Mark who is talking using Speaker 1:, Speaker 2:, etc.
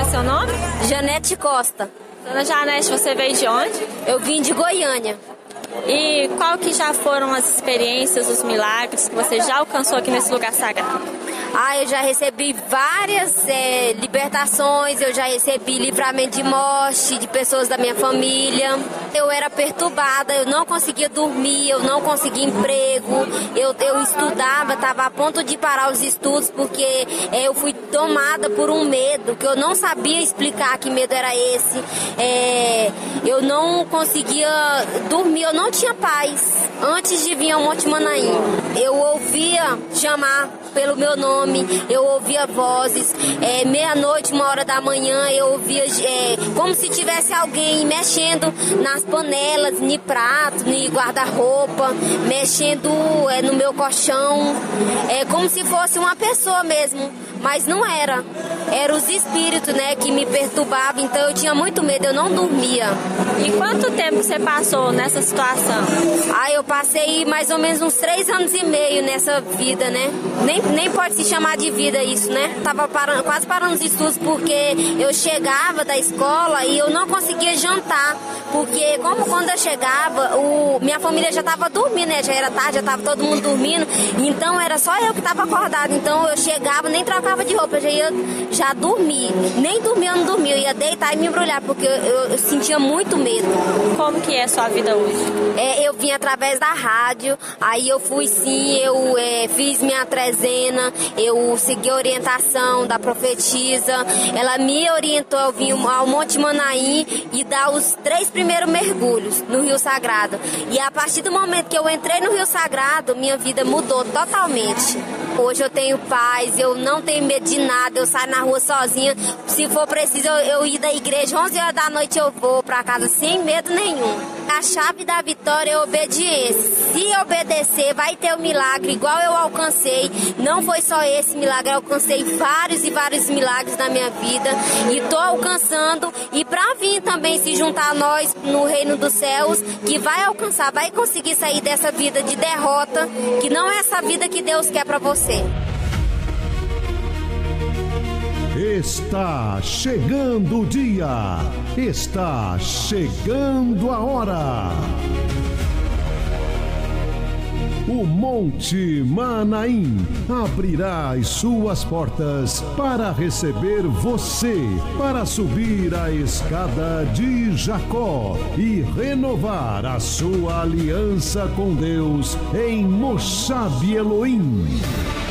Speaker 1: é seu nome?
Speaker 2: Janete Costa.
Speaker 1: Dona Janete, você veio de onde?
Speaker 2: Eu vim de Goiânia.
Speaker 1: E qual que já foram as experiências, os milagres que você já alcançou aqui nesse lugar sagrado?
Speaker 2: Eu já recebi várias libertações, eu já recebi livramento de morte de pessoas da minha família. Eu era perturbada, eu não conseguia dormir, eu não conseguia emprego, eu estudava, estava a ponto de parar os estudos porque eu fui tomada por um medo que eu não sabia explicar que medo era esse. Eu não conseguia dormir, eu não tinha paz antes de vir ao Monte Manaim. Eu ouvia chamar pelo meu nome, eu ouvia vozes, meia-noite, 1h da manhã, eu ouvia como se tivesse alguém mexendo nas panelas, no prato, no guarda-roupa, mexendo no meu colchão, como se fosse uma pessoa mesmo, mas não era. Eram os espíritos, né, que me perturbavam, então eu tinha muito medo, eu não dormia.
Speaker 1: E quanto tempo você passou nessa situação?
Speaker 2: Eu passei mais ou menos uns 3 anos e meio nessa vida, né? Nem pode se chamar de vida isso, né? Tava quase parando os estudos porque eu chegava da escola e eu não conseguia jantar. Porque como quando eu chegava, minha família já estava dormindo, né? Já era tarde, já estava todo mundo dormindo. Então era só eu que estava acordada. Então eu chegava, nem trocava de roupa, já dormi. Nem dormia, eu não dormia. Eu ia deitar e me embrulhar porque eu sentia muito medo.
Speaker 1: Como que é a sua vida hoje?
Speaker 2: Eu vim através da rádio, aí eu fui sim, eu fiz minha trezena, eu segui a orientação da profetisa, ela me orientou, eu vim ao Monte Manaim e dar os 3 primeiros mergulhos no Rio Sagrado. E a partir do momento que eu entrei no Rio Sagrado, minha vida mudou totalmente. Hoje eu tenho paz, eu não tenho medo de nada, eu saio na rua sozinha. Se for preciso eu ir da igreja, 11h da noite eu vou para casa sem medo nenhum. A chave da vitória é a obediência. Se obedecer, vai ter um milagre igual eu alcancei. Não foi só esse milagre, eu alcancei vários e vários milagres na minha vida. E tô alcançando. E para vir também se juntar a nós no reino dos céus, que vai alcançar, vai conseguir sair dessa vida de derrota, que não é essa vida que Deus quer para você.
Speaker 3: Está chegando o dia, está chegando a hora. O Monte Manaim abrirá as suas portas para receber você, para subir a escada de Jacó e renovar a sua aliança com Deus em Moshab Elohim.